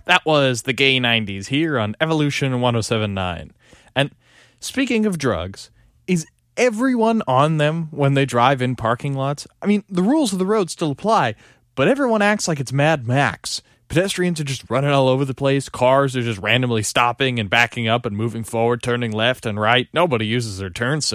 That was the Gay 90s here on Evolution 1079. And speaking of drugs, is everyone on them when they drive in parking lots? I mean, the rules of the road still apply, but everyone acts like it's Mad Max. Pedestrians are just running all over the place. Cars are just randomly stopping and backing up and moving forward, turning left and right. Nobody uses their turn signal.